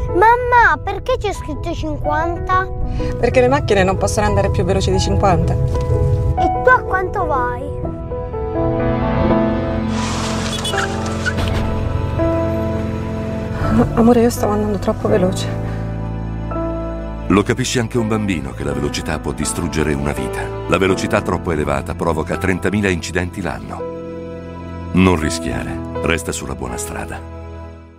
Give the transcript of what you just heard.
Mamma, perché c'è scritto 50? Perché le macchine non possono andare più veloci di 50. E tu a quanto vai? Amore, io stavo andando troppo veloce. Lo capisce anche un bambino che la velocità può distruggere una vita. La velocità troppo elevata provoca 30.000 incidenti l'anno. Non rischiare, resta sulla buona strada.